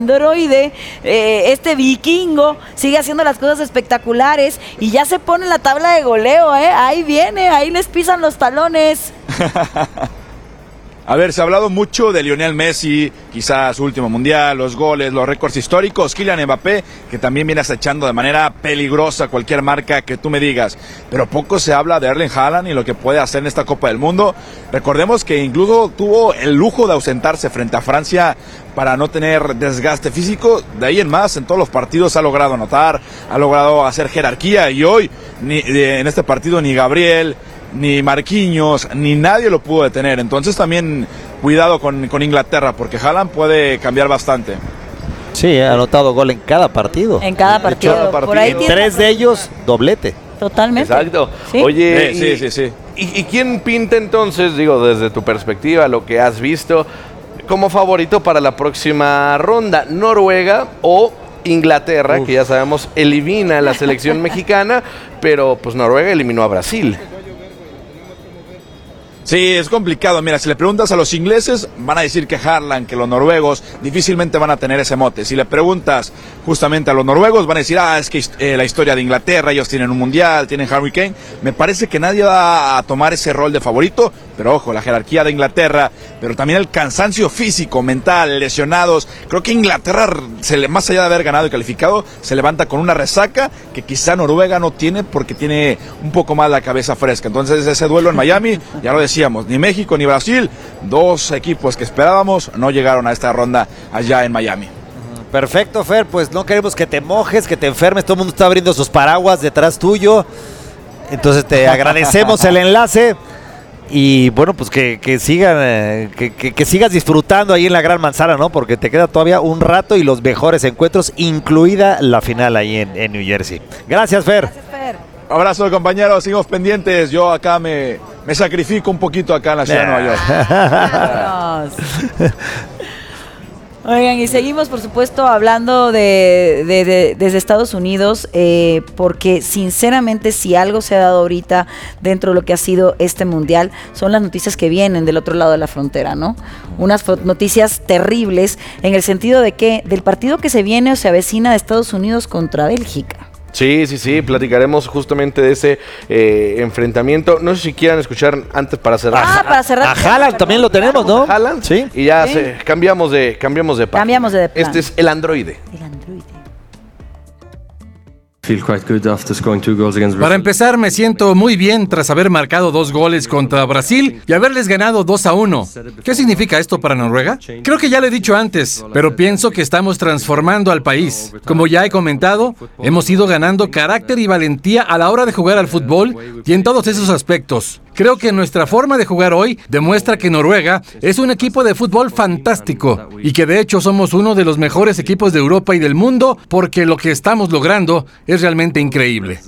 androide, este vikingo sigue haciendo las cosas espectaculares y ya se pone en la tabla de goleo, ahí viene, ahí les pisan los talones. A ver, se ha hablado mucho de Lionel Messi, quizás su último mundial, los goles, los récords históricos, Kylian Mbappé, que también viene acechando de manera peligrosa cualquier marca que tú me digas, pero poco se habla de Erling Haaland y lo que puede hacer en esta Copa del Mundo. Recordemos que incluso tuvo el lujo de ausentarse frente a Francia para no tener desgaste físico. De ahí en más, en todos los partidos ha logrado anotar, ha logrado hacer jerarquía, y hoy en este partido ni Gabriel, ni Marquinhos, ni nadie lo pudo detener. Entonces también cuidado con Inglaterra, porque Haaland puede cambiar bastante. Sí, ha anotado gol en cada partido. En cada partido. Por ahí en 3 de ellos, doblete. Totalmente. Exacto. ¿Sí? Oye, sí. ¿Y quién pinta entonces, digo, desde tu perspectiva, lo que has visto, como favorito para la próxima ronda? ¿Noruega o Inglaterra, que ya sabemos elimina a la selección mexicana, pero pues Noruega eliminó a Brasil? Sí, es complicado. Mira, si le preguntas a los ingleses, van a decir que Haaland, que los noruegos difícilmente van a tener ese mote. Si le preguntas justamente a los noruegos, van a decir, es que la historia de Inglaterra, ellos tienen un mundial, tienen Harry Kane. Me parece que nadie va a tomar ese rol de favorito, pero ojo, la jerarquía de Inglaterra, pero también el cansancio físico, mental, lesionados. Creo que Inglaterra, más allá de haber ganado y calificado, se levanta con una resaca que quizá Noruega no tiene, porque tiene un poco más la cabeza fresca. Entonces ese duelo en Miami, ya lo decíamos, ni México ni Brasil, dos equipos que esperábamos, no llegaron a esta ronda allá en Miami. Perfecto, Fer, pues no queremos que te mojes, que te enfermes, todo el mundo está abriendo sus paraguas detrás tuyo, entonces te agradecemos el enlace y bueno, pues que sigas disfrutando ahí en la Gran Manzana, ¿no? Porque te queda todavía un rato y los mejores encuentros, incluida la final ahí en New Jersey. Gracias, Fer. Gracias, Fer. Abrazo, compañeros, seguimos pendientes. Yo acá me sacrifico un poquito acá en la ciudad de Nueva York. Vámonos. Oigan, y seguimos, por supuesto, hablando desde Estados Unidos, porque sinceramente, si algo se ha dado ahorita dentro de lo que ha sido este mundial, son las noticias que vienen del otro lado de la frontera, ¿no? Unas noticias terribles en el sentido de que del partido que se viene o se avecina de Estados Unidos contra Bélgica. Sí, platicaremos justamente de ese enfrentamiento. No sé si quieran escuchar antes para cerrar. Para cerrar. A Haaland también lo tenemos, ¿no? Haaland, sí. Y ya cambiamos de página. Cambiamos de plan. Este es el androide. El androide. Para empezar, me siento muy bien tras haber marcado 2 goles contra Brasil y haberles ganado 2-1. ¿Qué significa esto para Noruega? Creo que ya lo he dicho antes, pero pienso que estamos transformando al país. Como ya he comentado, hemos ido ganando carácter y valentía a la hora de jugar al fútbol y en todos esos aspectos. Creo que nuestra forma de jugar hoy demuestra que Noruega es un equipo de fútbol fantástico y que de hecho somos uno de los mejores equipos de Europa y del mundo, porque lo que estamos logrando es realmente increíble.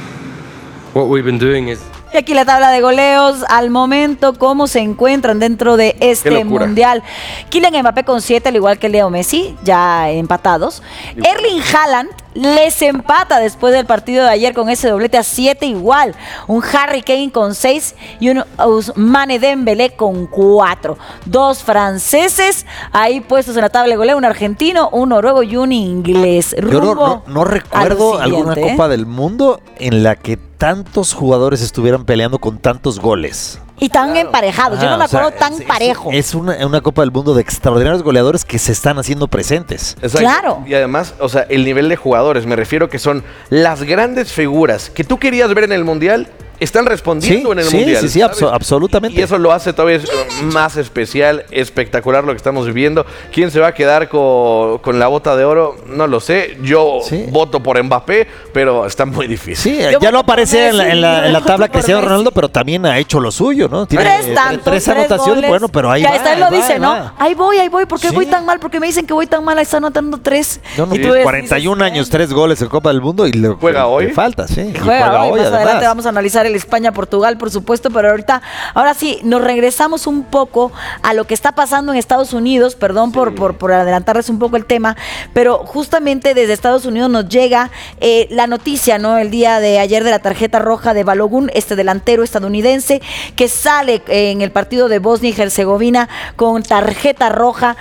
Y aquí la tabla de goleos al momento, cómo se encuentran dentro de este mundial. Kylian Mbappé con 7, al igual que Leo Messi, ya empatados. Erling Haaland les empata después del partido de ayer con ese doblete a 7 igual. Un Harry Kane con 6 y un Ousmane Dembélé con 4. 2 franceses ahí puestos en la tabla de goleo, un argentino, un noruego y un inglés. Yo no recuerdo alguna Copa del Mundo en la que tantos jugadores estuvieran peleando con tantos goles. Y tan emparejados, yo no me acuerdo tan parejo. Es una Copa del Mundo de extraordinarios goleadores que se están haciendo presentes. Exacto. Claro. Y además, o sea, el nivel de jugadores, me refiero que son las grandes figuras que tú querías ver en el Mundial, están respondiendo en el Mundial. Sí, absolutamente. Y eso lo hace todavía más especial, espectacular lo que estamos viviendo. ¿Quién se va a quedar con la bota de oro? No lo sé. Yo voto por Mbappé, pero está muy difícil. Sí, ya no aparece en la tabla Cristiano Ronaldo, pero también ha hecho lo suyo, ¿no? Tiene 3 anotaciones, goles. Bueno, pero ahí ya va. Está, él lo dice, ¿no? Va. Ahí voy. ¿Por qué voy tan mal? Porque me dicen que voy tan mal, ahí está anotando 3. No, 41 años, 3 goles en Copa del Mundo y juega hoy. Le falta, sí. Juega hoy, más adelante vamos a analizar el España-Portugal, por supuesto, pero ahora sí, nos regresamos un poco a lo que está pasando en Estados Unidos, perdón por adelantarles un poco el tema, pero justamente desde Estados Unidos nos llega la noticia, ¿no? El día de ayer de la tarjeta roja de Balogun, este delantero estadounidense que sale en el partido de Bosnia y Herzegovina con tarjeta roja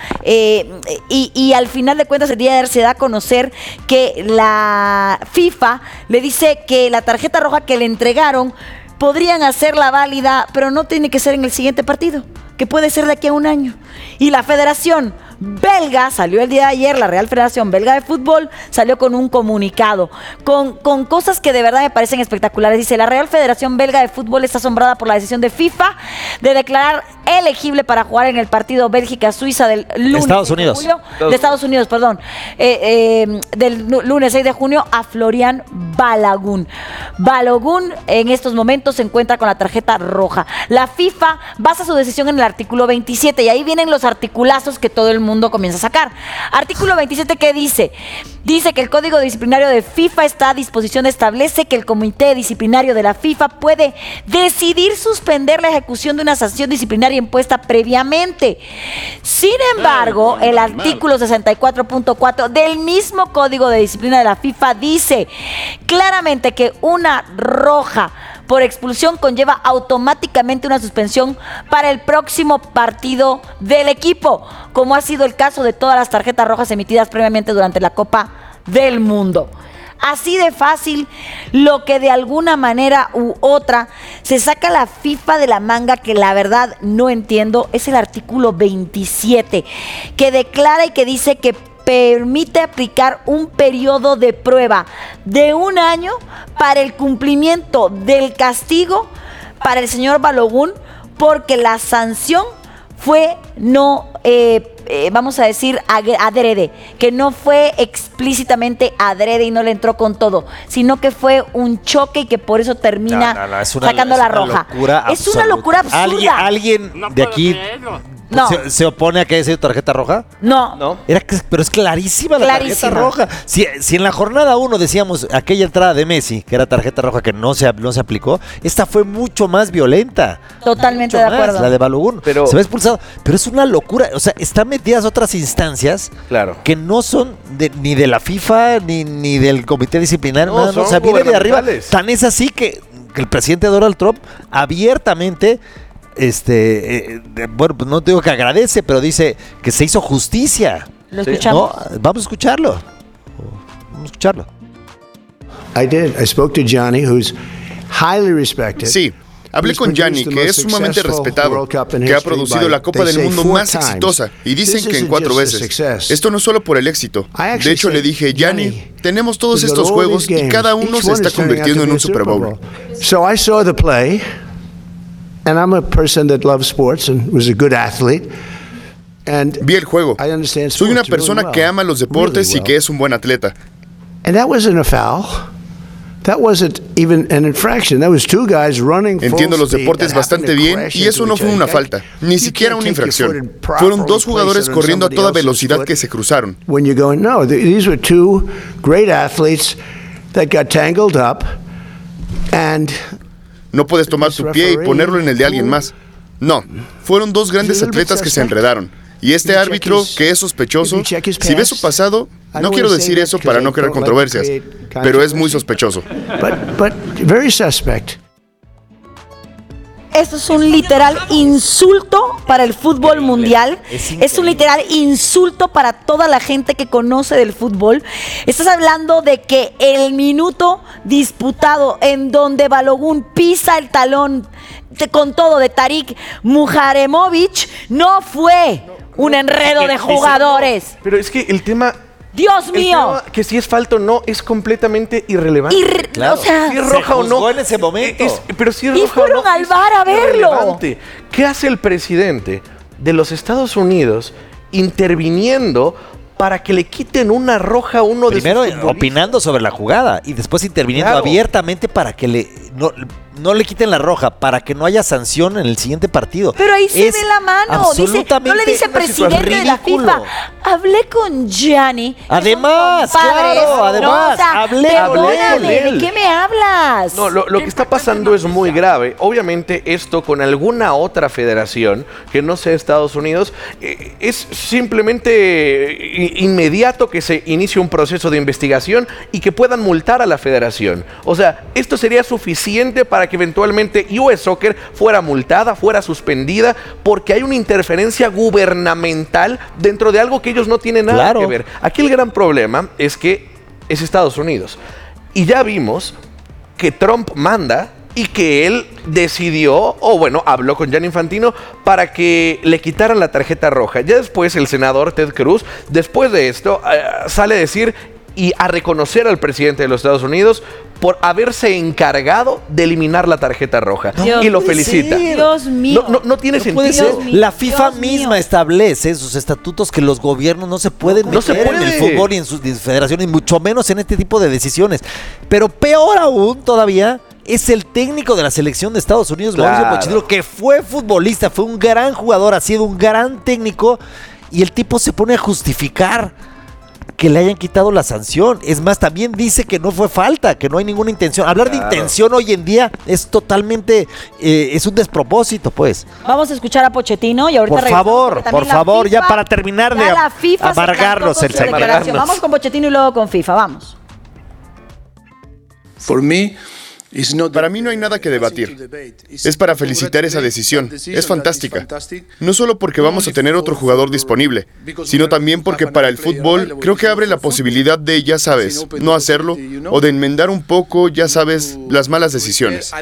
y al final de cuentas el día de ayer se da a conocer que la FIFA le dice que la tarjeta roja que le entregaron podrían hacerla válida, pero no tiene que ser en el siguiente partido, que puede ser de aquí a un año. Y la Federación Belga salió el día de ayer, la Real Federación Belga de Fútbol salió con un comunicado, con cosas que de verdad me parecen espectaculares. Dice, la Real Federación Belga de Fútbol está asombrada por la decisión de FIFA de declarar elegible para jugar en el partido Bélgica-Suiza del lunes Estados Unidos. 6 de junio, de Estados Unidos, perdón, del lunes 6 de junio a Florian Balogun. Balogun en estos momentos se encuentra con la tarjeta roja. La FIFA basa su decisión en el artículo 27 y ahí vienen los articulazos que todo el mundo comienza a sacar. Artículo 27, ¿qué dice? Dice que el Código Disciplinario de FIFA está a disposición, establece que el Comité Disciplinario de la FIFA puede decidir suspender la ejecución de una sanción disciplinaria impuesta previamente. Sin embargo, el artículo 64.4 del mismo Código de Disciplina de la FIFA dice claramente que una roja por expulsión conlleva automáticamente una suspensión para el próximo partido del equipo, como ha sido el caso de todas las tarjetas rojas emitidas previamente durante la Copa del Mundo. Así de fácil, lo que de alguna manera u otra se saca la FIFA de la manga, que la verdad no entiendo, es el artículo 27, que declara y que dice que permite aplicar un periodo de prueba de 1 año para el cumplimiento del castigo para el señor Balogun, porque la sanción fue no, vamos a decir, adrede, que no fue explícitamente adrede y no le entró con todo, sino que fue un choque y que por eso termina sacando la roja. Es una locura absurda. ¿Alguien de aquí no se opone a que haya sido tarjeta roja? No. Pero es clarísima la tarjeta roja. Si en la jornada 1 decíamos aquella entrada de Messi, que era tarjeta roja que no se aplicó, esta fue mucho más violenta. Totalmente de acuerdo. La de Balogun. Se ve expulsado. Pero es una locura. O sea, están metidas otras instancias que no son ni de la FIFA ni del comité disciplinario. O sea, viene de arriba. Tan es así que el presidente Donald Trump abiertamente... bueno, pues no digo que agradece, pero dice que se hizo justicia. ¿Lo escuchamos? ¿No? Vamos a escucharlo. I spoke to Gianni, who's highly respected. Sí, hablé con Gianni, que es sumamente respetado, que ha producido la Copa del Mundo más exitosa, y dicen que en 4 veces. Esto no es solo por el éxito. De hecho, le dije, Gianni, tenemos todos estos juegos y cada uno se está convirtiendo en un Super Bowl. So I saw the play. And I'm a person that loves sports and was a good athlete. And vi el juego. Soy una persona que ama los deportes y que es un buen atleta. And that wasn't a foul. That wasn't even an infraction. That was 2 guys running full Entiendo los speed deportes bastante bien y eso no fue una falta, ni siquiera una infracción. Fueron 2 jugadores corriendo a toda velocidad que se cruzaron. When you're going, no, these were 2 great athletes that got tangled up and no puedes tomar tu pie y ponerlo en el de alguien más. No, fueron 2 grandes atletas que se enredaron. Y este árbitro, que es sospechoso, si ves su pasado, no quiero decir eso para no crear controversias, pero es muy sospechoso. But very suspect. Esto es un literal insulto para el fútbol mundial. Es un literal insulto para toda la gente que conoce del fútbol. Estás hablando de que el minuto disputado en donde Balogun pisa el talón con todo de Tarik Muharemovic no fue un enredo de jugadores. Pero es que el tema... ¡Dios mío! Que si es falta o no es completamente irrelevante. Claro. O sea, si es roja o no. En ese momento. Pero si es y roja fueron o no, al VAR a verlo. ¿Qué hace el presidente de los Estados Unidos interviniendo para que le quiten una roja a uno de sus futbolistas? Primero opinando sobre la jugada y después interviniendo abiertamente para que no le quiten la roja para que no haya sanción en el siguiente partido. Pero ahí se ve la mano. Dice, no le dice presidente de la FIFA. Hablé con Gianni. Además, claro, además, hablé con él. ¿De qué me hablas? No, lo que está pasando es muy grave. Obviamente esto con alguna otra federación que no sea Estados Unidos, es simplemente inmediato que se inicie un proceso de investigación y que puedan multar a la federación. O sea, esto sería suficiente para que eventualmente US Soccer fuera multada, fuera suspendida, porque hay una interferencia gubernamental dentro de algo que ellos no tienen nada que ver. Aquí el gran problema es que es Estados Unidos. Y ya vimos que Trump manda y que él decidió, o bueno, habló con Gianni Infantino para que le quitaran la tarjeta roja. Ya después el senador Ted Cruz, después de esto, sale a decir y a reconocer al presidente de los Estados Unidos por haberse encargado de eliminar la tarjeta roja. Y lo felicita. Dios mío. No tiene sentido. La FIFA misma establece sus estatutos que los gobiernos no se pueden meter en el fútbol y en sus federaciones, y mucho menos en este tipo de decisiones. Pero peor aún todavía es el técnico de la selección de Estados Unidos, Mauricio Pochettino, que fue futbolista, fue un gran jugador, ha sido un gran técnico, y el tipo se pone a justificar que le hayan quitado la sanción. Es más, también dice que no fue falta, que no hay ninguna intención. Hablar de intención hoy en día es totalmente, es un despropósito, pues. Vamos a escuchar a Pochettino y ahorita por favor, ya para terminar de amargarnos el segmento. Vamos con Pochettino y luego con FIFA, vamos. Para mí no hay nada que debatir. Es para felicitar esa decisión. Es fantástica. No solo porque vamos a tener otro jugador disponible, sino también porque para el fútbol creo que abre la posibilidad de, ya sabes, no hacerlo o de enmendar un poco, ya sabes, las malas decisiones.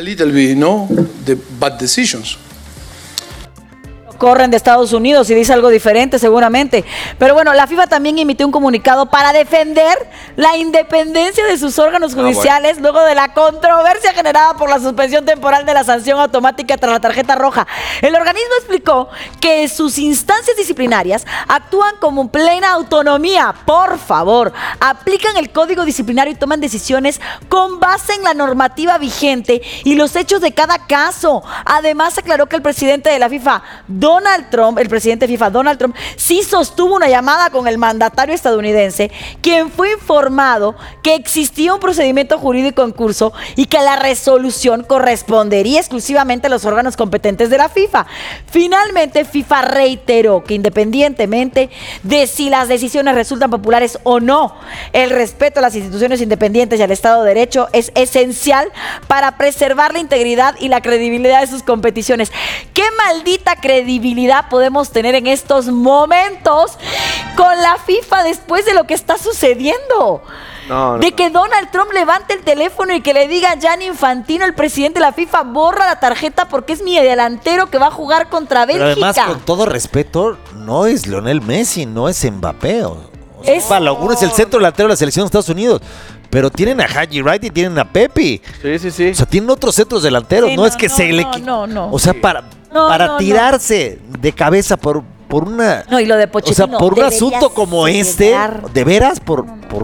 Corren de Estados Unidos y dice algo diferente seguramente. Pero bueno, la FIFA también emitió un comunicado para defender la independencia de sus órganos judiciales luego de la controversia generada por la suspensión temporal de la sanción automática tras la tarjeta roja. El organismo explicó que sus instancias disciplinarias actúan como plena autonomía. Por favor, aplican el código disciplinario y toman decisiones con base en la normativa vigente y los hechos de cada caso. Además, aclaró que el presidente de la FIFA, el presidente de FIFA, Donald Trump, sí sostuvo una llamada con el mandatario estadounidense, quien fue informado que existía un procedimiento jurídico en curso y que la resolución correspondería exclusivamente a los órganos competentes de la FIFA. Finalmente, FIFA reiteró que independientemente de si las decisiones resultan populares o no, el respeto a las instituciones independientes y al Estado de Derecho es esencial para preservar la integridad y la credibilidad de sus competiciones. ¡Qué maldita credibilidad podemos tener en estos momentos con la FIFA después de lo que está sucediendo! De que Donald Trump levante el teléfono y que le diga a Gianni Infantino, el presidente de la FIFA, borra la tarjeta porque es mi delantero que va a jugar contra Bélgica. Pero además, con todo respeto, no es Lionel Messi, no es Mbappé. Uno es el centro delantero de la selección de Estados Unidos. Pero tienen a Haji Wright y tienen a Pepi. Sí. O sea, tienen otros centros delanteros. No es que se le... O sea, para tirarse de cabeza por una... No, y lo de Pochettino. O sea, por un asunto como este, ¿de veras? ¿Por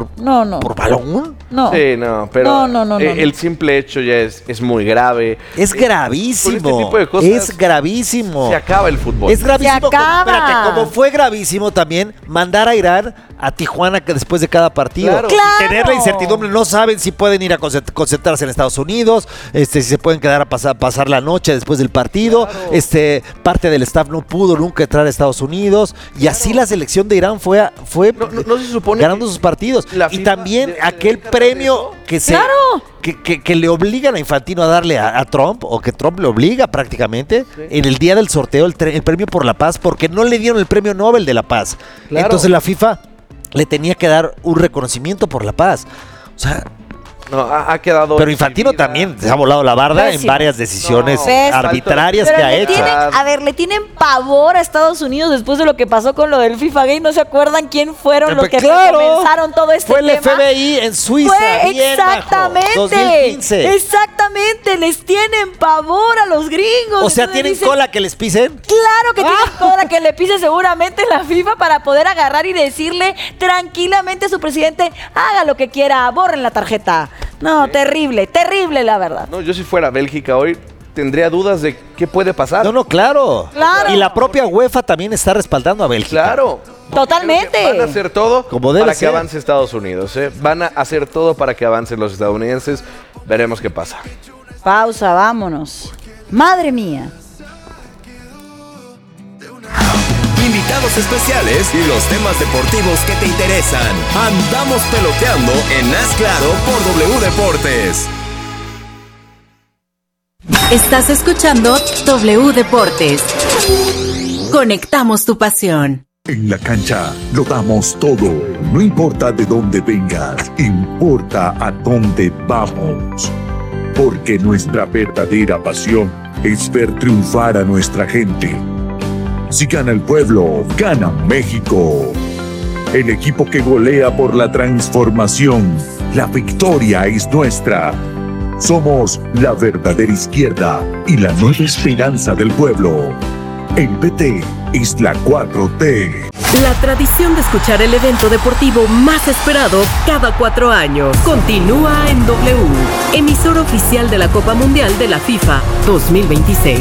balón? No. Sí, no, pero el simple hecho ya es muy grave. Es gravísimo. Por este tipo de cosas, es gravísimo. Se acaba el fútbol. Es gravísimo. Se acaba. Como fue gravísimo también mandar a Irán a Tijuana después de cada partido. Claro. Y tener la incertidumbre, no saben si pueden ir a concentrarse en Estados Unidos, si se pueden quedar a pasar la noche después del partido. Claro. Parte del staff no pudo nunca entrar aEstados Unidos. Y así la selección de Irán fue no se supone ganando sus partidos. Y también aquel premio que le obligan a Infantino a darle a Trump, o que Trump le obliga prácticamente, en el día del sorteo, el premio por la paz, porque no le dieron el premio Nobel de la paz. Claro. Entonces la FIFA le tenía que dar un reconocimiento por la paz. O sea... No, ha quedado... Pero Infantino también se ha volado la barda en varias decisiones arbitrarias que ha hecho. Le tienen pavor a Estados Unidos después de lo que pasó con lo del FIFA Gate. ¿No se acuerdan quién fueron los que comenzaron todo este tema? Fue el FBI en Suiza. Exactamente. 2015. Exactamente. Les tienen pavor a los gringos. O sea, ¿tienen cola que les pisen? Claro que tienen cola que le pise seguramente la FIFA para poder agarrar y decirle tranquilamente a su presidente, haga lo que quiera, borren la tarjeta. No, terrible, terrible la verdad. No, yo si fuera Bélgica hoy tendría dudas de qué puede pasar. No, claro. Claro. Y la propia UEFA también está respaldando a Bélgica. Claro. Totalmente. Van a hacer todo como debe para ser. que avance Estados Unidos. Van a hacer todo para que avancen los estadounidenses. Veremos qué pasa. Pausa, vámonos. Madre mía. Invitados especiales y los temas deportivos que te interesan. Andamos peloteando en Haz Claro por W Deportes. Estás escuchando W Deportes. Conectamos tu pasión. En la cancha lo damos todo. No importa de dónde vengas, importa a dónde vamos. Porque nuestra verdadera pasión es ver triunfar a nuestra gente. Si gana el pueblo, gana México. El equipo que golea por la transformación. La victoria es nuestra. Somos la verdadera izquierda y la nueva esperanza del pueblo. El PT es la 4T. La tradición de escuchar el evento deportivo más esperado cada 4 años continúa en W, emisor oficial de la Copa Mundial de la FIFA 2026.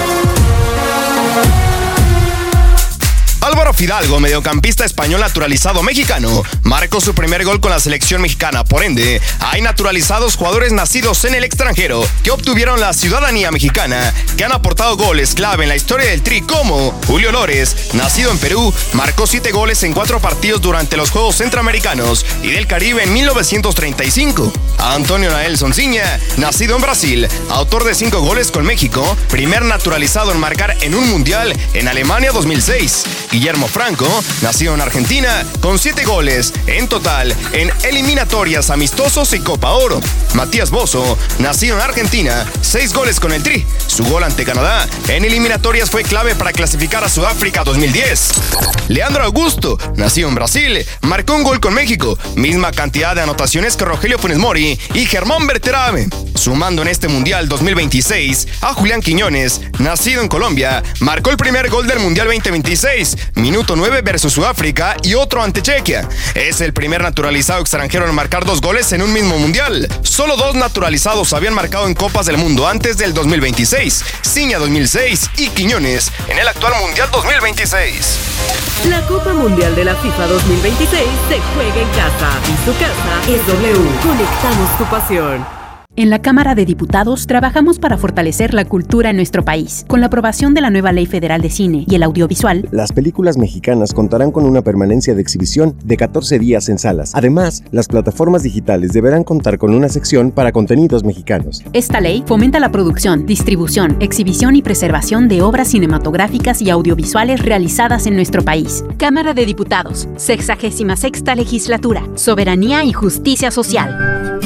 Álvaro Fidalgo, mediocampista español naturalizado mexicano, marcó su primer gol con la selección mexicana. Por ende, hay naturalizados jugadores nacidos en el extranjero que obtuvieron la ciudadanía mexicana, que han aportado goles clave en la historia del Tri, como Julio Lores, nacido en Perú, marcó 7 goles en 4 partidos durante los Juegos Centroamericanos y del Caribe en 1935. Antonio Naelson Ciña, nacido en Brasil, autor de 5 goles con México, primer naturalizado en marcar en un mundial en Alemania 2006. Guillermo Franco, nacido en Argentina, con 7 goles en total en eliminatorias, amistosos y Copa Oro. Matías Bozo, nacido en Argentina, 6 goles con el Tri. Su gol ante Canadá en eliminatorias fue clave para clasificar a Sudáfrica 2010. Leandro Augusto, nacido en Brasil, marcó un gol con México, misma cantidad de anotaciones que Rogelio Funes Mori y Germán Berterame. Sumando en este Mundial 2026 a Julián Quiñones, nacido en Colombia, marcó el primer gol del Mundial 2026, minuto 9 versus Sudáfrica y otro ante Chequia. Es el primer naturalizado extranjero en marcar 2 goles en un mismo Mundial. Solo 2 naturalizados habían marcado en Copas del Mundo antes del 2026, Ciña 2006 y Quiñones en el actual Mundial 2026. La Copa Mundial de la FIFA 2026 se juega en casa y su casa es W. Conectamos tu pasión. En la Cámara de Diputados trabajamos para fortalecer la cultura en nuestro país. Con la aprobación de la nueva Ley Federal de Cine y el Audiovisual, las películas mexicanas contarán con una permanencia de exhibición de 14 días en salas. Además, las plataformas digitales deberán contar con una sección para contenidos mexicanos. Esta ley fomenta la producción, distribución, exhibición y preservación de obras cinematográficas y audiovisuales realizadas en nuestro país. Cámara de Diputados, 66ª Legislatura, Soberanía y Justicia Social.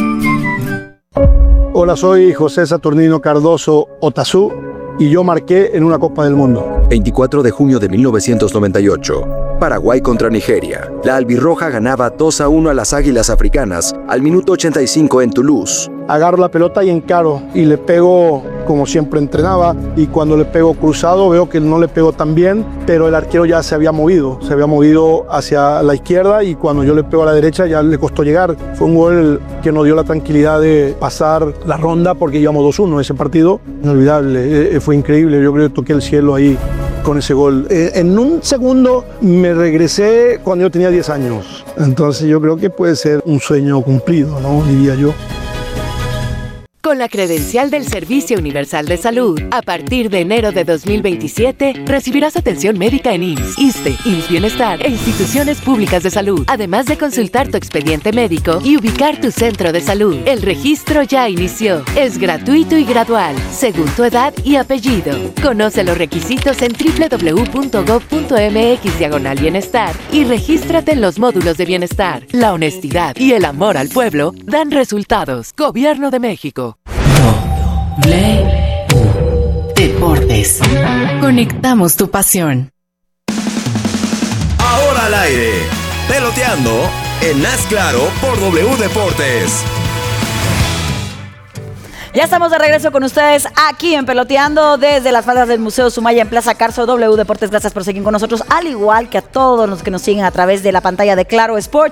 Hola, soy José Saturnino Cardoso Otazú y yo marqué en una Copa del Mundo. 24 de junio de 1998. Paraguay contra Nigeria. La albirroja ganaba 2-1 a las Águilas Africanas al minuto 85 en Toulouse. Agarro la pelota y encaro y le pego como siempre entrenaba, y cuando le pego cruzado veo que no le pego tan bien, pero el arquero ya se había movido hacia la izquierda, y cuando yo le pego a la derecha ya le costó llegar. Fue un gol que nos dio la tranquilidad de pasar la ronda porque íbamos 2-1 ese partido. Inolvidable, fue increíble. Yo creo que toqué el cielo ahí con ese gol. En un segundo me regresé cuando yo tenía 10 años. Entonces yo creo que puede ser un sueño cumplido, ¿no? Diría yo. Con la credencial del Servicio Universal de Salud, a partir de enero de 2027, recibirás atención médica en IMSS, ISSSTE, IMSS Bienestar e instituciones públicas de salud, además de consultar tu expediente médico y ubicar tu centro de salud. El registro ya inició. Es gratuito y gradual, según tu edad y apellido. Conoce los requisitos en www.gov.mx/bienestar y regístrate en los módulos de bienestar. La honestidad y el amor al pueblo dan resultados. Gobierno de México. Deportes. Conectamos tu pasión. Ahora al aire, peloteando en Haz Claro por W Deportes. Ya estamos de regreso con ustedes aquí en Peloteando desde las faldas del Museo Sumaya en Plaza Carso. W Deportes, gracias por seguir con nosotros, al igual que a todos los que nos siguen a través de la pantalla de Claro Sports.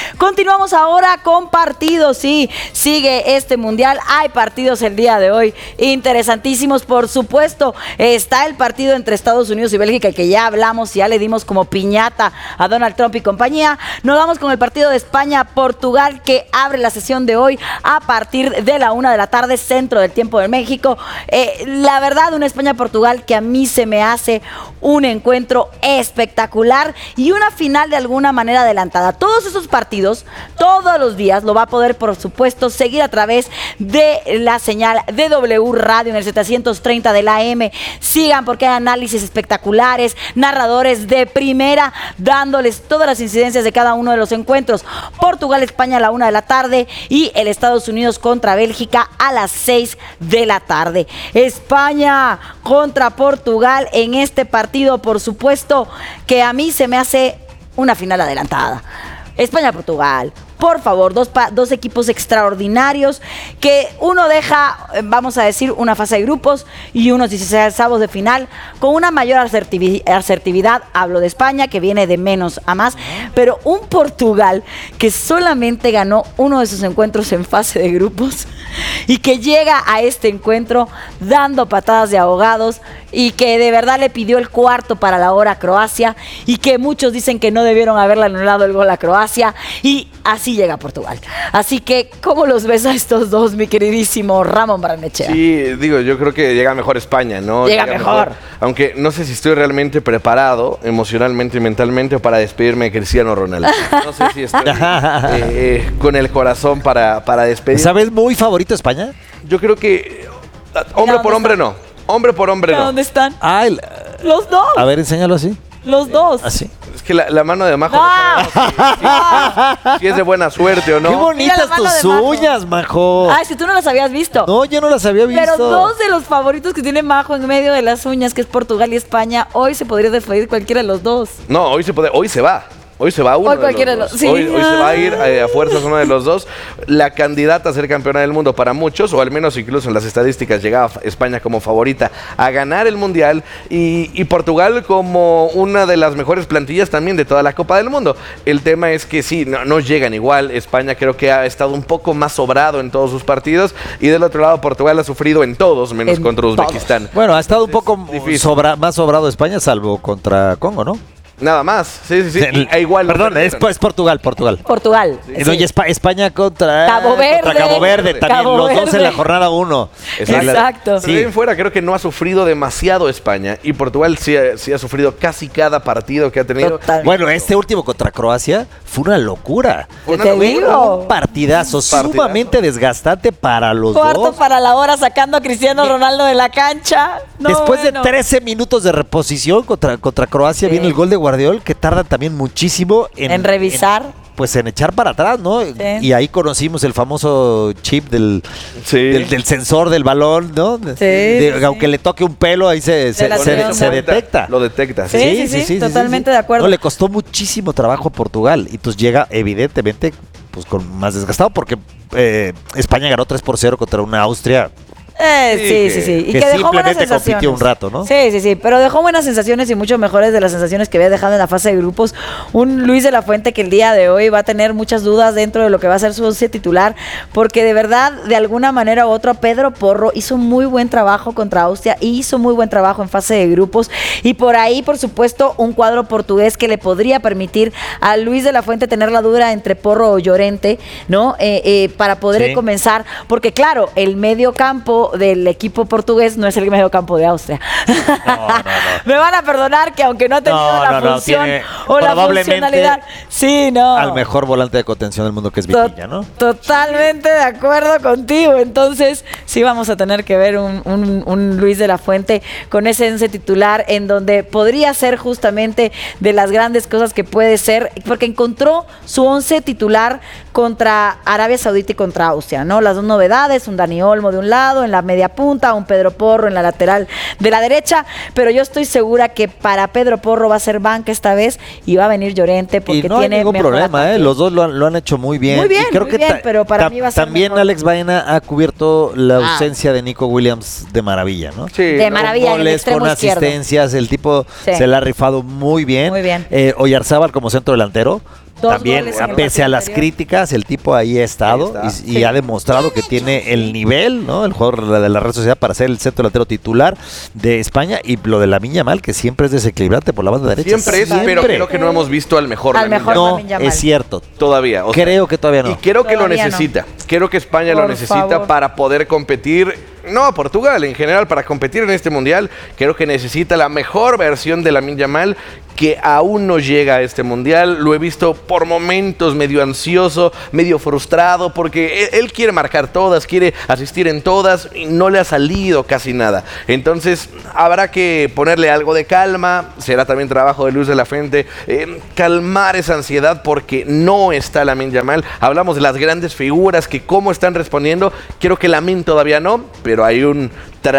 Continuamos ahora con partidos. Sí, sigue este mundial. Hay partidos el día de hoy interesantísimos, por supuesto. Está el partido entre Estados Unidos y Bélgica, que ya hablamos, ya le dimos como piñata a Donald Trump y compañía. Nos vamos con el partido de España-Portugal, que abre la sesión de hoy a partir de la 1 de la tarde, centro del tiempo de México. La verdad, una España-Portugal que a mí se me hace un encuentro espectacular y una final de alguna manera adelantada. Todos esos partidos, todos los días, lo va a poder, por supuesto, seguir a través de la señal de W Radio en el 730 de la AM. Sigan, porque hay análisis espectaculares, narradores de primera, dándoles todas las incidencias de cada uno de los encuentros. Portugal-España a la 1 de la tarde y el Estados Unidos contra Bélgica a las 6 de la tarde. España contra Portugal en este partido, por supuesto, que a mí se me hace una final adelantada. España-Portugal. Por favor, dos equipos extraordinarios, que uno deja, vamos a decir, una fase de grupos y unos 16avos de final con una mayor asertividad. Hablo de España, que viene de menos a más, pero un Portugal que solamente ganó uno de sus encuentros en fase de grupos y que llega a este encuentro dando patadas de ahogados y que de verdad le pidió el cuarto para la hora a Croacia y que muchos dicen que no debieron haberle anulado el gol a Croacia, y así llega Portugal. Así que, ¿cómo los ves a estos dos, mi queridísimo Ramón Barrenechea? Sí, digo, yo creo que llega mejor España, ¿no? Llega mejor. Aunque no sé si estoy realmente preparado emocionalmente y mentalmente para despedirme de Cristiano Ronaldo. No sé si estoy con el corazón para despedirme. ¿Sabes muy favorito España? Yo creo que hombre por hombre no. Hombre por hombre no. ¿Dónde están? Ay, los dos. A ver, enséñalo así. Los dos. Así. Es que la mano de Majo si es de buena suerte o no. Qué bonitas tus uñas, Majo. Ay, si tú no las habías visto. No, yo no las había visto. Pero dos de los favoritos que tiene Majo en medio de las uñas, que es Portugal y España, hoy se podría despedir cualquiera de los dos. No, hoy se va. Hoy se va uno. Hoy cualquiera de los dos. Sí. Hoy se va a ir a fuerzas uno de los dos. La candidata a ser campeona del mundo para muchos, o al menos incluso en las estadísticas, llegaba España como favorita a ganar el Mundial y Portugal como una de las mejores plantillas también de toda la Copa del Mundo. El tema es que sí, no llegan igual. España creo que ha estado un poco más sobrado en todos sus partidos, y del otro lado Portugal ha sufrido en todos, menos contra Uzbekistán. Bueno, ha estado un poco más sobrado España, salvo contra Congo, ¿no? Nada más, sí. Igual. Perdón, es Portugal. Portugal. Sí. Y España contra Cabo Verde. También, los dos en la jornada 1. Exacto. Pero bien fuera, creo que no ha sufrido demasiado España, y Portugal sí ha sufrido casi cada partido que ha tenido. Totalmente. Bueno, este último contra Croacia fue una locura. Un partidazo sumamente desgastante para los dos. Cuarto para la hora, sacando a Cristiano Ronaldo de la cancha. Después de 13 minutos de reposición contra Croacia, viene el gol de Guardiol, que tarda también muchísimo en revisar. En echar para atrás, ¿no? Sí. Y ahí conocimos el famoso chip del sensor del balón, ¿no? Aunque le toque un pelo, ahí se detecta. Lo detecta. Sí, totalmente de acuerdo. No, le costó muchísimo trabajo a Portugal, y pues llega evidentemente pues con más desgastado, porque España ganó 3-0 contra una Austria. Sí. Y que dejó buenas sensaciones. Compitió un rato, ¿no? Sí. Pero dejó buenas sensaciones, y mucho mejores de las sensaciones que había dejado en la fase de grupos. Un Luis de la Fuente que el día de hoy va a tener muchas dudas dentro de lo que va a ser su once titular, porque de verdad, de alguna manera u otra, Pedro Porro hizo muy buen trabajo contra Austria y hizo muy buen trabajo en fase de grupos. Y por ahí, por supuesto, un cuadro portugués que le podría permitir a Luis de la Fuente tener la duda entre Porro o Llorente, ¿no? Para poder comenzar, porque claro, el medio campo del equipo portugués no es el medio campo de Austria. No. Me van a perdonar que aunque no ha tenido la función o la funcionalidad, al mejor volante de contención del mundo, que es Vitinha, ¿no? Totalmente de acuerdo contigo. Entonces sí vamos a tener que ver un Luis de la Fuente con ese once titular, en donde podría ser justamente de las grandes cosas que puede ser, porque encontró su once titular contra Arabia Saudita y contra Austria, ¿no? Las dos novedades, un Dani Olmo de un lado, en la media punta, un Pedro Porro en la lateral de la derecha, pero yo estoy segura que para Pedro Porro va a ser banca esta vez, y va a venir Llorente, porque no tiene hay ningún problema, los dos lo han hecho muy bien. Muy bien, pero para mí va a ser también mejor. Alex Baena ha cubierto la ausencia de Nico Williams de maravilla, ¿no? Sí, de maravilla, en el extremo con izquierdo. Asistencias, el tipo se la ha rifado muy bien. Muy bien. Oyarzábal como centro delantero, También, pese a las críticas, el tipo ahí ha estado y ha demostrado que tiene el nivel, ¿no? El jugador de la Real Sociedad para ser el centro delantero titular de España, y lo de Lamine Yamal, que siempre es desequilibrante por la banda derecha. Siempre es, pero creo que no hemos visto al mejor Lamine Yamal. No, es cierto. Todavía. Creo que todavía no. Y creo que lo necesita. Creo que España lo necesita para poder competir. No, Portugal en general, para competir en este mundial, creo que necesita la mejor versión de Lamine Yamal, que aún no llega a este mundial. Lo he visto por momentos medio ansioso, medio frustrado, porque él quiere marcar todas, quiere asistir en todas, y no le ha salido casi nada. Entonces habrá que ponerle algo de calma. Será también trabajo de Luis de la Fuente calmar esa ansiedad, porque no está Lamine Yamal. Hablamos de las grandes figuras, que cómo están respondiendo. Creo que Lamine todavía no, pero hay un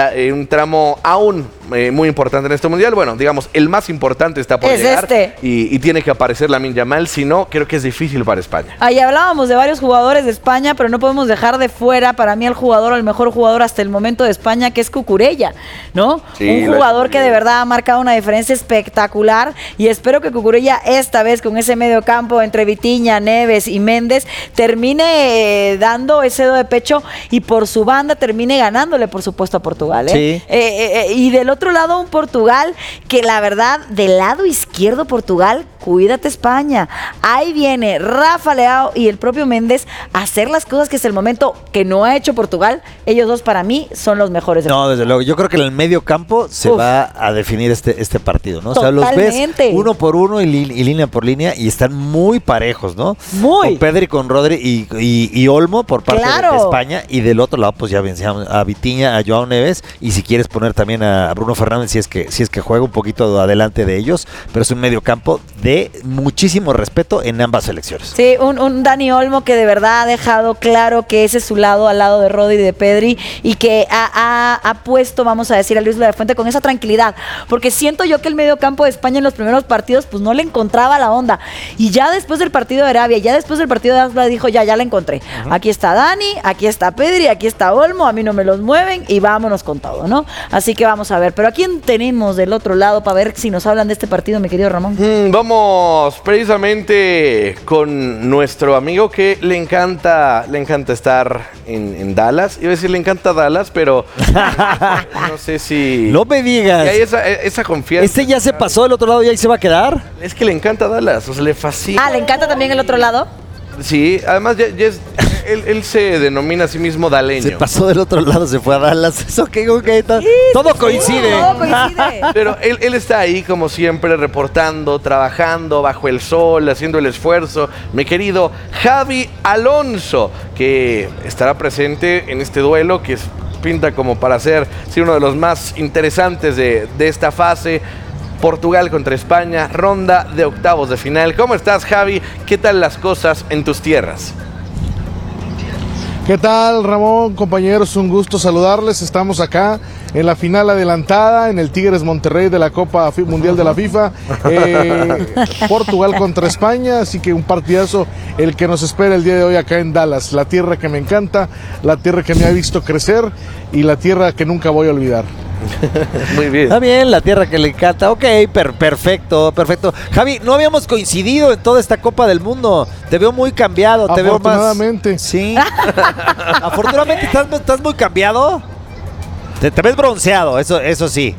tramo aún muy importante en este mundial. Bueno, digamos, el más importante está por llegar. Y tiene que aparecer Lamine Yamal, si no, creo que es difícil para España. Ahí hablábamos de varios jugadores de España, pero no podemos dejar de fuera, para mí, el mejor jugador hasta el momento de España, que es Cucurella, ¿no? Sí, un jugador que de verdad ha marcado una diferencia espectacular, y espero que Cucurella esta vez, con ese medio campo entre Vitinha, Neves y Méndez, termine dando ese do de pecho, y por su banda termine ganándole, por supuesto, a Portugal, ¿eh? Sí. Y del otro lado, un Portugal que, la verdad, del lado izquierdo, Portugal, cuídate España. Ahí viene Rafa Leao y el propio Méndez a hacer las cosas que es el momento que no ha hecho Portugal. Ellos dos, para mí, son los mejores. No, desde luego. Yo creo que en el medio campo se va a definir este partido, ¿no? Totalmente. O sea, los ves uno por uno y línea por línea, y están muy parejos, ¿no? Muy. Con Pedri, con Rodri y Olmo por parte de España, y del otro lado, pues ya vencíamos a Vitinha, a Joao Neves, y si quieres poner también a Bruno Fernández, si es que juega un poquito adelante de ellos, pero es un medio campo de muchísimo respeto en ambas selecciones. Sí, un Dani Olmo que de verdad ha dejado claro que ese es su lado, al lado de Rodri y de Pedri, y que ha puesto, vamos a decir, a Luis de la Fuente con esa tranquilidad, porque siento yo que el medio campo de España en los primeros partidos pues no le encontraba la onda, y ya después del partido de Arabia, ya después del partido de Asbla, dijo, ya la encontré. Aquí está Dani, aquí está Pedri, aquí está Olmo, a mí no me los mueven, y vámonos con todo, ¿no? Así que vamos a ver. Pero ¿a quién tenemos del otro lado para ver si nos hablan de este partido, mi querido Ramón? Vamos precisamente con nuestro amigo que le encanta estar en Dallas. Iba a decir, le encanta Dallas, pero no sé si... No me digas. Hay esa confianza. ¿Este ya se pasó del otro lado y ahí se va a quedar? Es que le encanta Dallas, o sea, le fascina. ¿Le encanta también el otro lado? Sí, además él se denomina a sí mismo daleño. Se pasó del otro lado, se fue a Dallas. Eso todo coincide. Todo coincide. Pero él está ahí, como siempre, reportando, trabajando bajo el sol, haciendo el esfuerzo. Mi querido Javi Alonso, que estará presente en este duelo, que pinta como para ser uno de los más interesantes de esta fase. Portugal contra España, ronda de octavos de final. ¿Cómo estás, Javi? ¿Qué tal las cosas en tus tierras? ¿Qué tal, Ramón? Compañeros, un gusto saludarles. Estamos acá en la final adelantada en el Tigres Monterrey de la Copa Mundial de la FIFA. Portugal contra España, así que un partidazo el que nos espera el día de hoy acá en Dallas. La tierra que me encanta, la tierra que me ha visto crecer y la tierra que nunca voy a olvidar. Muy bien. Está bien, la tierra que le encanta. Ok, perfecto. Javi, no habíamos coincidido en toda esta Copa del Mundo. Te veo muy cambiado. Te veo más... Afortunadamente. Sí. Afortunadamente estás muy cambiado. Te ves bronceado, eso sí.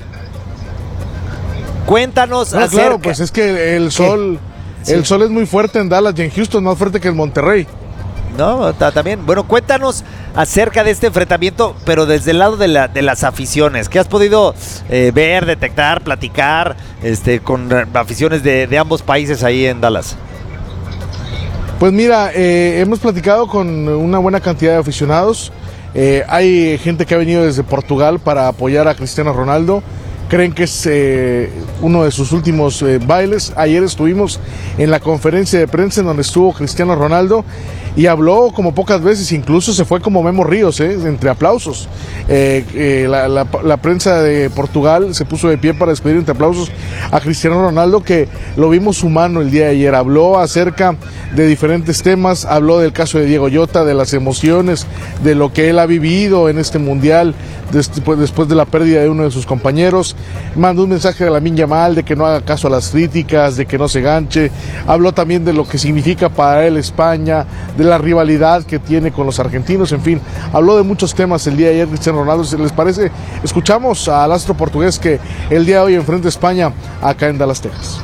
Cuéntanos acerca... Claro, pues es que el sol es muy fuerte en Dallas y en Houston, más fuerte que en Monterrey. No, también. Bueno, cuéntanos acerca de este enfrentamiento, pero desde el lado de las aficiones. ¿Qué has podido ver, detectar, platicar con aficiones de ambos países ahí en Dallas? Pues mira, hemos platicado con una buena cantidad de aficionados. Hay gente que ha venido desde Portugal para apoyar a Cristiano Ronaldo. Creen que es uno de sus últimos bailes. Ayer estuvimos en la conferencia de prensa en donde estuvo Cristiano Ronaldo y habló como pocas veces, incluso se fue como Memo Ríos, entre aplausos. La prensa de Portugal se puso de pie para despedir entre aplausos a Cristiano Ronaldo, que lo vimos humano el día de ayer. Habló acerca de diferentes temas, habló del caso de Diego Jota, de las emociones, de lo que él ha vivido en este mundial después de la pérdida de uno de sus compañeros. mandó un mensaje a Lamine Yamal de que no haga caso a las críticas, de que no se ganche. Habló también de lo que significa para él España, de la rivalidad que tiene con los argentinos, en fin, habló de muchos temas el día de ayer Cristiano Ronaldo. Si les parece, escuchamos al astro portugués que el día de hoy enfrenta a España acá en Dallas, Texas.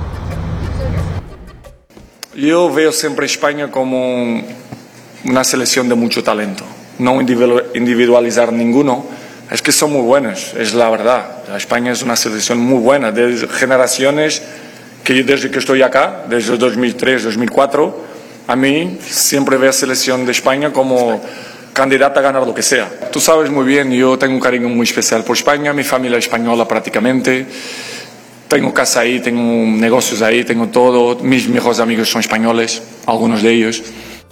Yo veo siempre a España como una selección de mucho talento. No individualizar ninguno, es que son muy buenos, es la verdad. España es una selección muy buena, de generaciones que yo desde que estoy acá, desde 2003, 2004, a mí siempre veo a la selección de España como candidata a ganar lo que sea. Tú sabes muy bien, yo tengo un cariño muy especial por España, mi familia es española prácticamente. Tengo casa ahí, tengo negocios ahí, tengo todo. Mis mejores amigos son españoles, algunos de ellos.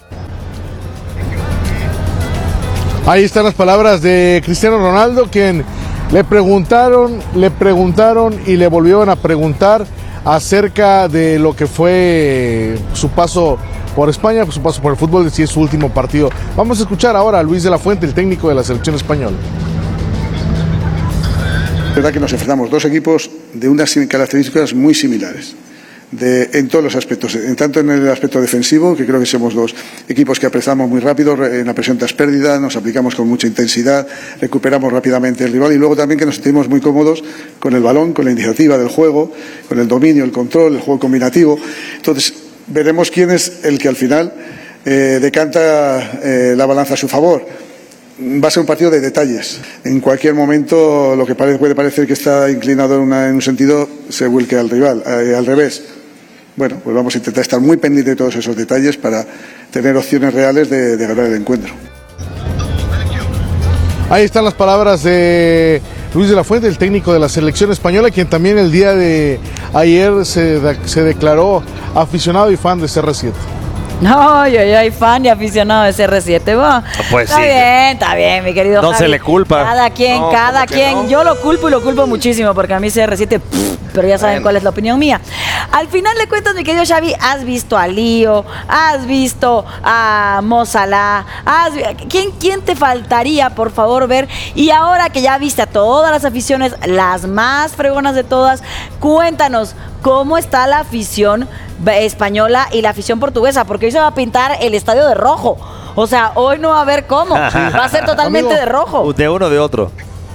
Ahí están las palabras de Cristiano Ronaldo, quien le preguntaron y le volvieron a preguntar acerca de lo que fue su paso por España, su paso por el fútbol, si es su último partido. Vamos a escuchar ahora a Luis de la Fuente, el técnico de la selección española. Es verdad que nos enfrentamos dos equipos de unas características muy similares en todos los aspectos, tanto en el aspecto defensivo, que creo que somos dos equipos que apresamos muy rápido en la presión tras pérdida, nos aplicamos con mucha intensidad, recuperamos rápidamente el rival, y luego también que nos sentimos muy cómodos con el balón, con la iniciativa del juego, con el dominio, el control, el juego combinativo. Entonces veremos quién es el que al final decanta la balanza a su favor. Va a ser un partido de detalles. En cualquier momento lo que puede parecer que está inclinado en un sentido se vuelque al rival, al revés. Bueno, pues vamos a intentar estar muy pendientes de todos esos detalles para tener opciones reales de ganar el encuentro. Ahí están las palabras de Luis de la Fuente, el técnico de la selección española, quien también el día de ayer se declaró aficionado y fan de CR7. No, yo soy fan y aficionado de CR7, va. Pues está bien, mi querido No Javi. se le culpa. Cada quien. No. Yo lo culpo y lo culpo muchísimo porque a mí CR7, pero ya saben cuál es la opinión mía. Al final de cuentas, mi querido Xavi, has visto a Lío, has visto a Mo Salah, ¿quién te faltaría, por favor, ver? Y ahora que ya viste a todas las aficiones, las más fregonas de todas, cuéntanos, ¿cómo está la afición española y la afición portuguesa? Porque hoy se va a pintar el estadio de rojo. O sea, hoy no va a haber cómo. Va a ser totalmente de rojo. De uno de otro.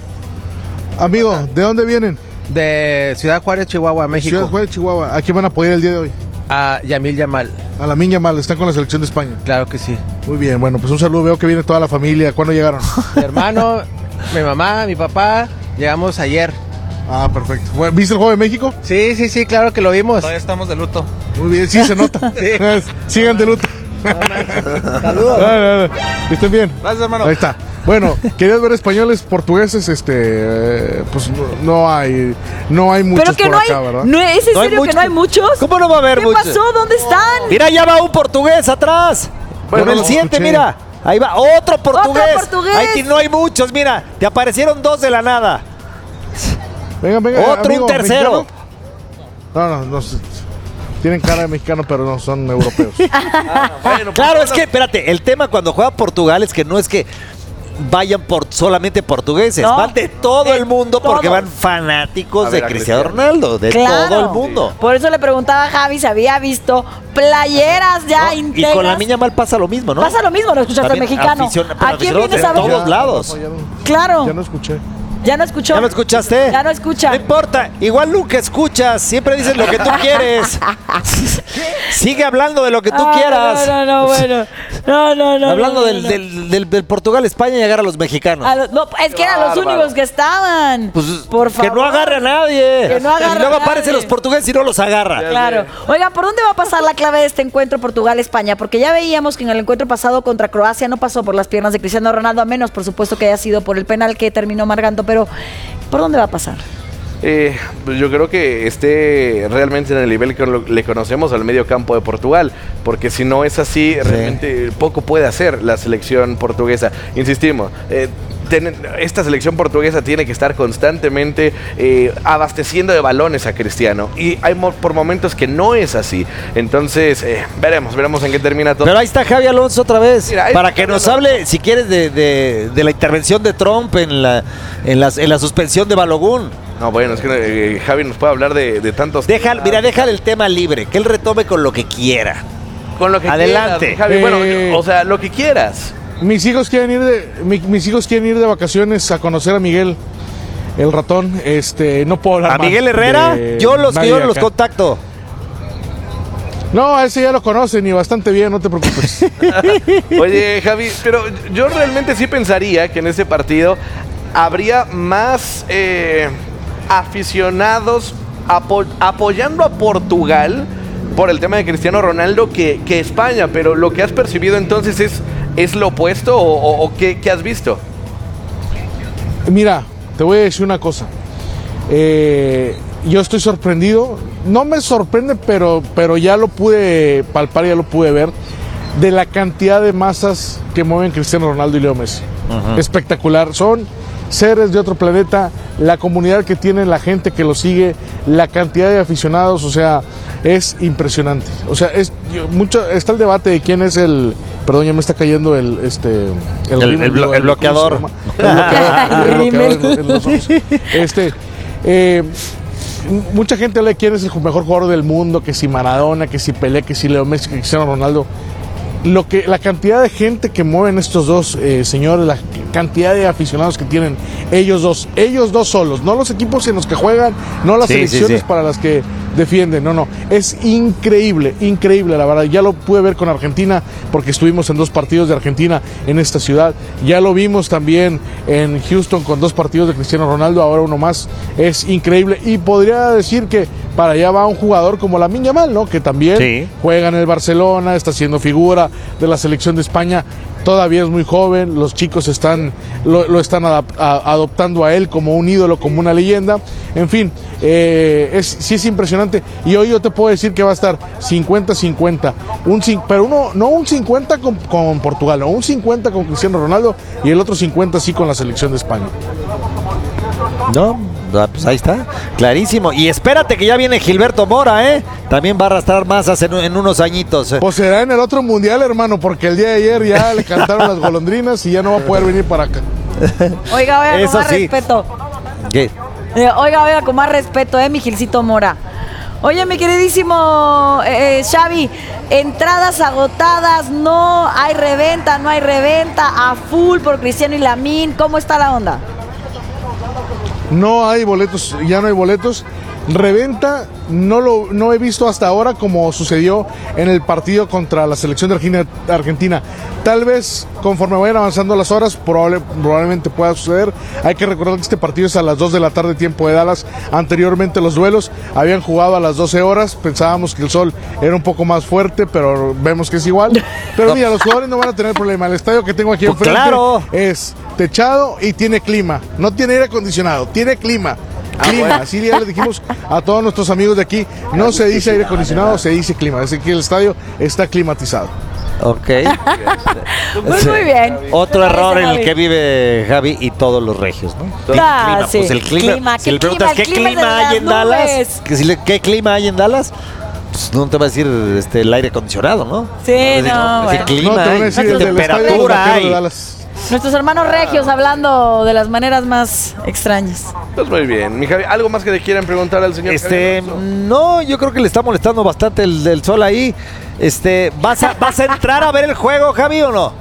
Amigo, ¿de dónde vienen? De Ciudad Juárez, Chihuahua, México. Ciudad Juárez, Chihuahua. ¿A quién van a apoyar el día de hoy? A Lamine Yamal. A Lamine Yamal, están con la selección de España. Claro que sí. Muy bien, bueno, pues un saludo. Veo que viene toda la familia. ¿Cuándo llegaron? Mi hermano, mi mamá, mi papá. Llegamos ayer. Ah, perfecto. ¿Viste el juego de México? Sí, claro que lo vimos. Todavía estamos de luto. Muy bien, sí se nota. Sí. Sigan de luto. Saludos. No. Estén bien. Gracias, hermano. Ahí está. Bueno, querías ver españoles, portugueses, pues no hay muchos. Pero que por no acá, hay, ¿verdad? ¿no es en serio que no hay muchos? ¿Cómo no va a haber muchos? ¿Qué pasó? ¿Dónde están? Mira, ya va un portugués atrás. Bueno, con el 7, mira. Ahí va otro portugués. Ahí no hay muchos, mira. Te aparecieron dos de la nada. Venga. Otro, amigo, un tercero. ¿Mexicano? No. Tienen cara de mexicano, pero no son europeos. Claro, es que, espérate, el tema cuando juega Portugal es que no es que vayan solamente portugueses, van de todo el mundo porque van fanáticos de Cristiano Ronaldo, de todo el mundo. Por eso le preguntaba a Javi si había visto playeras ya íntegras. Y con Lamine Yamal pasa lo mismo, ¿no? Pasa lo mismo, lo escuchaste mexicano. ¿A quién vienes a ver? De todos lados. Claro. Ya no escuché. ¿Ya no escuchó? ¿Ya lo escuchaste? Ya no escucha. No importa, igual nunca escuchas, siempre dices lo que tú quieres. Sigue hablando de lo que tú quieras. No, bueno. No. Hablando del Portugal-España y agarra a los mexicanos. No, es que eran los únicos que estaban. Pues, por favor. Que no agarre a nadie. Que no agarre y luego a nadie. aparecen los portugueses y no los agarra. Claro. Oiga, ¿por dónde va a pasar la clave de este encuentro Portugal-España? Porque ya veíamos que en el encuentro pasado contra Croacia no pasó por las piernas de Cristiano Ronaldo, a menos, por supuesto, que haya sido por el penal que terminó marcando. Pero, ¿por dónde va a pasar? Pues yo creo que esté realmente en el nivel que le conocemos al medio campo de Portugal, porque si no es así, realmente poco puede hacer la selección portuguesa. Insistimos, esta selección portuguesa tiene que estar constantemente abasteciendo de balones a Cristiano. Y hay por momentos que no es así. Entonces, veremos en qué termina todo. Pero ahí está Javi Alonso otra vez. Mira, para que nos hable, si quieres, de la intervención de Trump en la suspensión de Balogun. No, bueno, es que Javi nos puede hablar de tantos... Déjale el tema libre, que él retome con lo que quiera. Con lo que adelante. Quieras, Javi. Bueno, o sea, lo que quieras. Mis hijos quieren ir de vacaciones a conocer a Miguel, el ratón. No puedo hablar ¿A Miguel Herrera? Yo los contacto. No, a ese ya lo conocen y bastante bien, no te preocupes. Oye, Javi, pero yo realmente sí pensaría que en ese partido habría más aficionados apoyando a Portugal por el tema de Cristiano Ronaldo que España, pero lo que has percibido entonces ¿es lo opuesto o qué has visto? Mira, te voy a decir una cosa. Yo estoy sorprendido. No me sorprende, pero ya lo pude palpar, ya lo pude ver, de la cantidad de masas que mueven Cristiano Ronaldo y Leo Messi. Espectacular. Son seres de otro planeta, la comunidad que tiene, la gente que lo sigue, la cantidad de aficionados, o sea, es impresionante. O sea, está el debate de quién es el... Perdón, ya me está cayendo el bloqueador. Mucha gente habla de quién es el mejor jugador del mundo, que si Maradona, que si Pelé, que si Leo Messi, que Cristiano Ronaldo. La cantidad de gente que mueven estos dos señores, la cantidad de aficionados que tienen ellos dos solos, no los equipos en los que juegan, no las selecciones para las que defienden, no, es increíble, la verdad. Ya lo pude ver con Argentina, porque estuvimos en 2 partidos de Argentina en esta ciudad, ya lo vimos también en Houston con 2 partidos de Cristiano Ronaldo, ahora uno más. Es increíble, y podría decir que para allá va un jugador como Lamine Yamal, ¿no? Que también juega en el Barcelona, está siendo figura de la selección de España. Todavía es muy joven, los chicos lo están adoptando a él como un ídolo, como una leyenda. En fin, sí es impresionante. Y hoy yo te puedo decir que va a estar 50-50. Pero no un 50 con Portugal, no, un 50 con Cristiano Ronaldo y el otro 50 sí con la selección de España. No, pues ahí está, clarísimo. Y espérate que ya viene Gilberto Mora, también va a arrastrar masas en unos añitos. Pues será en el otro mundial, hermano, porque el día de ayer ya le cantaron las golondrinas y ya no va a poder venir para acá. Oiga, con más respeto. ¿Qué? Oiga, con más respeto, mi Gilcito Mora. Oye, mi queridísimo Xavi, entradas agotadas, no hay reventa, a full por Cristiano y Lamine. ¿Cómo está la onda? No hay boletos, ya no hay boletos. Reventa no he visto hasta ahora, como sucedió en el partido contra la selección de Argentina. Tal vez conforme vayan avanzando las horas probablemente pueda suceder. Hay que recordar que este partido es a las 2 de la tarde, tiempo de Dallas. Anteriormente los duelos habían jugado a las 12 horas. Pensábamos que el sol era un poco más fuerte, pero vemos que es igual. Pero mira, los jugadores no van a tener problema. El estadio que tengo aquí enfrente es techado y tiene clima. No tiene aire acondicionado, tiene clima. Clima, así ya le dijimos a todos nuestros amigos de aquí, no se dice aire acondicionado, se dice clima, así que el estadio está climatizado. Ok. Pues muy bien. Otro error en el que vive Javi y todos los regios, ¿no? Clima, pues el clima. Si le preguntas qué clima hay en Dallas, ¿qué clima hay en Dallas? Pues no te va a decir el aire acondicionado, ¿no? Sí, no. ¿Qué clima hay? ¿Qué temperatura hay? Nuestros hermanos regios hablando de las maneras más extrañas. Pues muy bien. Mi Javi, ¿algo más que le quieran preguntar al señor Javi? No, yo creo que le está molestando bastante el sol ahí. ¿Vas a entrar a ver el juego, Javi, o no?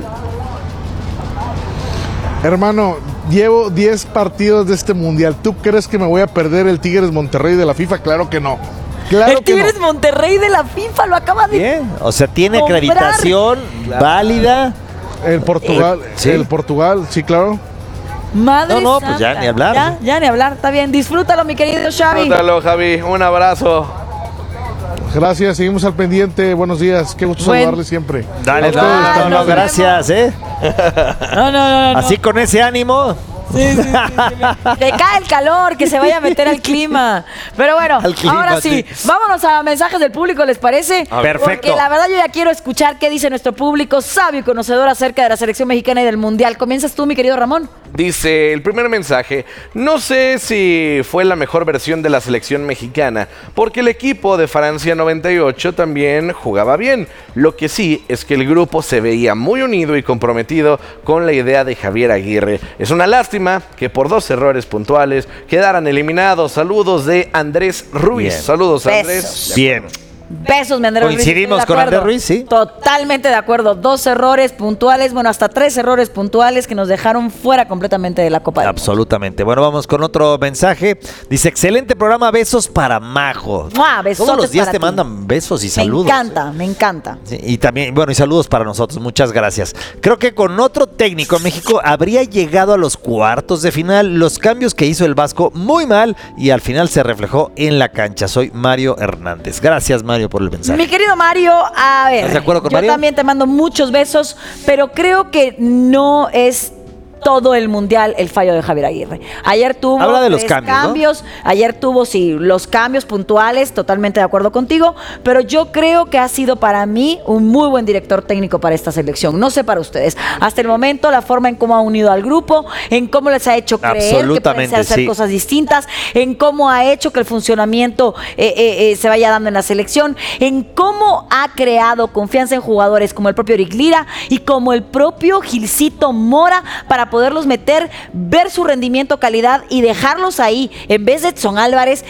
Hermano, llevo 10 partidos de este mundial. ¿Tú crees que me voy a perder el Tigres Monterrey de la FIFA? Claro que no. Claro el Tigres Monterrey de la FIFA lo acaba de... Bien, o sea, tiene acreditación válida. El Portugal, sí, claro. Madre No, pues ya ni hablar. Ya ni hablar, está bien. Disfrútalo, mi querido Xavi. Disfrútalo, Javi. Un abrazo. Gracias, seguimos al pendiente. Buenos días, qué gusto saludarle siempre. Dale, gracias, No. Así con ese ánimo. Sí. Que cae el calor, que se vaya a meter al clima. Pero bueno, ahora sí, vámonos a mensajes del público, ¿les parece? Perfecto. Porque la verdad yo ya quiero escuchar qué dice nuestro público sabio y conocedor acerca de la selección mexicana y del Mundial. ¿Comienzas tú, mi querido Ramón? Dice el primer mensaje: no sé si fue la mejor versión de la selección mexicana, porque el equipo de Francia 98 también jugaba bien. Lo que sí es que el grupo se veía muy unido y comprometido con la idea de Javier Aguirre. Es una lástima que por 2 errores puntuales quedaran eliminados. Saludos de Andrés Ruiz. Bien. Saludos, Besos. Andrés. Bien. Besos, mi Andrés Ruiz. ¿Coincidimos con Andrés Ruiz? Sí. Totalmente de acuerdo. 2 errores puntuales, bueno, hasta 3 errores puntuales que nos dejaron fuera completamente de la Copa del Mundo. Absolutamente. Bueno, vamos con otro mensaje. Dice, excelente programa, besos para Majo. Besotes todos los días para te ti. mandan besos y saludos. Me encanta. Sí, y también, bueno, y saludos para nosotros. Muchas gracias. Creo que con otro técnico México habría llegado a los cuartos de final. Los cambios que hizo el Vasco muy mal y al final se reflejó en la cancha. Soy Mario Hernández. Gracias, Mario, por el mensaje. Mi querido Mario, a ver, ¿Estás de acuerdo con yo Mario? también te mando muchos besos, pero creo que no es todo el Mundial el fallo de Javier Aguirre. Ayer tuvo Habla de los 3 cambios, ¿no? Ayer tuvo, sí, los cambios puntuales, totalmente de acuerdo contigo, pero yo creo que ha sido para mí un muy buen director técnico para esta selección. No sé para ustedes. Hasta el momento, la forma en cómo ha unido al grupo, en cómo les ha hecho creer que pueden hacer cosas distintas, en cómo ha hecho que el funcionamiento se vaya dando en la selección, en cómo ha creado confianza en jugadores como el propio Eric Lira y como el propio Gilcito Mora para poderlos meter, ver su rendimiento, calidad y dejarlos ahí en vez de Edson Álvarez.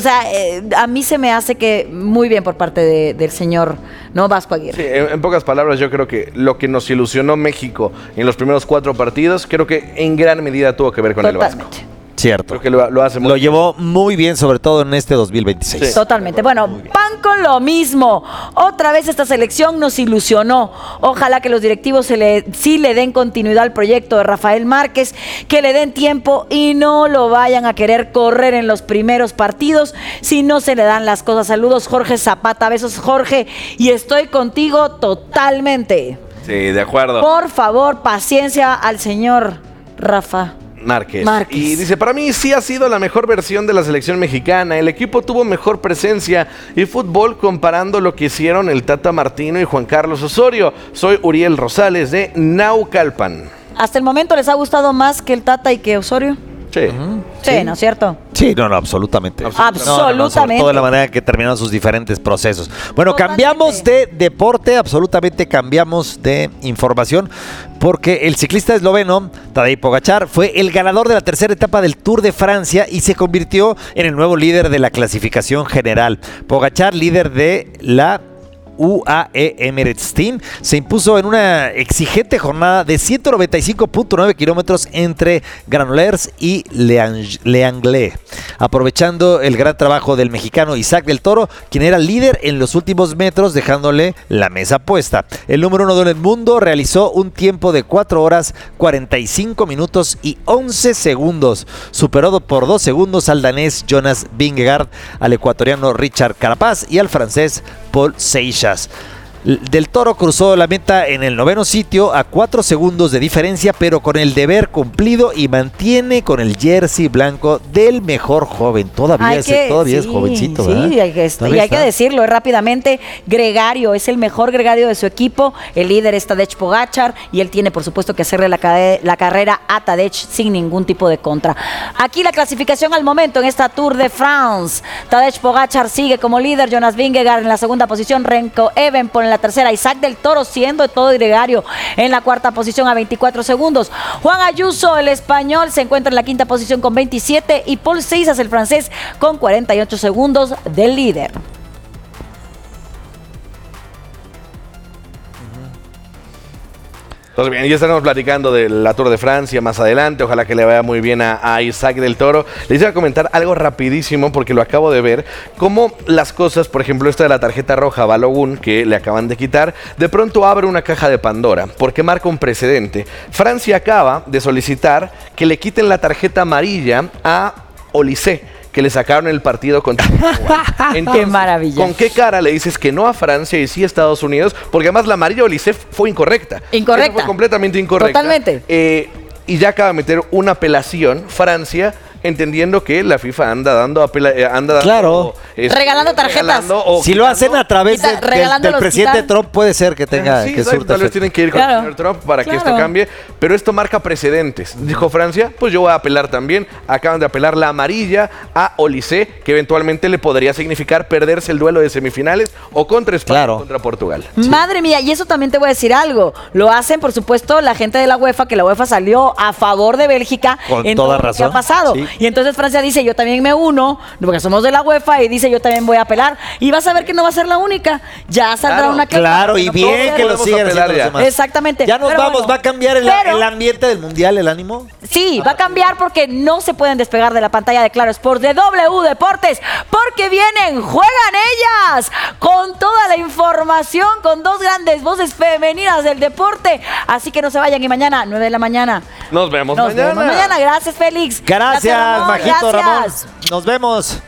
A mí se me hace que muy bien por parte del señor Vasco Aguirre. Sí, en pocas palabras, yo creo que lo que nos ilusionó México en los primeros 4 partidos, creo que en gran medida tuvo que ver con el Vasco. Cierto. Creo que lo hace muy Lo llevó muy bien, sobre todo en este 2026. Sí. Totalmente. Bueno, pan con lo mismo. Otra vez esta selección nos ilusionó. Ojalá que los directivos sí le den continuidad al proyecto de Rafael Márquez, que le den tiempo y no lo vayan a querer correr en los primeros partidos si no se le dan las cosas. Saludos, Jorge Zapata. Besos, Jorge. Y estoy contigo totalmente. Sí, de acuerdo. Por favor, paciencia al señor Rafa Márquez. Y dice, para mí sí ha sido la mejor versión de la selección mexicana. El equipo tuvo mejor presencia y fútbol comparando lo que hicieron el Tata Martino y Juan Carlos Osorio. Soy Uriel Rosales de Naucalpan. ¿Hasta el momento les ha gustado más que el Tata y que Osorio? Sí. Sí, ¿no es cierto? Sí, no, absolutamente. Absolutamente. Sobre todo de la manera que terminaron sus diferentes procesos. Bueno, cambiamos de deporte, absolutamente cambiamos de información, porque el ciclista esloveno Tadej Pogačar fue el ganador de la tercera etapa del Tour de Francia y se convirtió en el nuevo líder de la clasificación general. Pogačar, líder de la UAE Emirates Team, se impuso en una exigente jornada de 195.9 kilómetros entre Granollers y L'Anglais, aprovechando el gran trabajo del mexicano Isaac del Toro, quien era líder en los últimos metros, dejándole la mesa puesta. El número 1 del mundo realizó un tiempo de 4 horas 45 minutos y 11 segundos, superado por 2 segundos al danés Jonas Vingegaard, al ecuatoriano Richard Carapaz y al francés Paul Seixas. Del Toro cruzó la meta en el 9º sitio a 4 segundos de diferencia, pero con el deber cumplido y mantiene con el jersey blanco del mejor joven. Todavía es jovencito, ¿verdad? Sí, hay que decirlo rápidamente. Gregario es el mejor gregario de su equipo. El líder es Tadej Pogačar y él tiene, por supuesto, que hacerle la carrera a Tadej sin ningún tipo de contra. Aquí la clasificación al momento en esta Tour de France. Tadej Pogačar sigue como líder, Jonas Vingegaard en la segunda posición, Remco Evenepoel en la tercera, Isaac del Toro siendo todo gregario en la cuarta posición a 24 segundos. Juan Ayuso, el español, se encuentra en la quinta posición con 27 y Paul Seixas, el francés, con 48 segundos del líder. Entonces, bien, ya estaremos platicando de la Tour de Francia más adelante. Ojalá que le vaya muy bien a Isaac del Toro. Les iba a comentar algo rapidísimo porque lo acabo de ver. Cómo las cosas, por ejemplo, esta de la tarjeta roja a Balogun, que le acaban de quitar, de pronto abre una caja de Pandora porque marca un precedente. Francia acaba de solicitar que le quiten la tarjeta amarilla a Olysée, que le sacaron el partido contra Entonces, ¡qué maravilla! ¿Con qué cara le dices que no a Francia y sí a Estados Unidos? Porque además la amarilla Olysée fue incorrecta. Incorrecta. Fue completamente incorrecta. Totalmente. y ya acaba de meter una apelación, Francia, entendiendo que la FIFA anda dando claro, regalando tarjetas. Si lo hacen a través del presidente Trump, puede ser que tenga que surta. Tal vez tienen que ir con el señor Trump para que esto cambie, pero esto marca precedentes. Dijo Francia, pues yo voy a apelar también. Acaban de apelar la amarilla a Olise, que eventualmente le podría significar perderse el duelo de semifinales o contra España o contra Portugal. Madre mía, y eso también te voy a decir algo. Lo hacen, por supuesto, la gente de la UEFA, que la UEFA salió a favor de Bélgica con toda razón. Lo que ha pasado. Sí. Y entonces Francia dice, yo también me uno, porque somos de la UEFA, y dice, yo también voy a apelar. Y vas a ver que no va a ser la única. Ya saldrá una queja. Claro, y no bien que lo sigan haciendo los demás. Exactamente. Ya nos vamos, bueno, ¿va a cambiar el ambiente del Mundial, el ánimo? Sí, va a cambiar porque no se pueden despegar de la pantalla de Claro Sport de W Deportes, porque vienen, juegan ellas, con toda la información, con dos grandes voces femeninas del deporte. Así que no se vayan, y mañana, 9 de la mañana. Nos vemos mañana. Gracias, Félix. Gracias, Majito, Ramón. Nos vemos.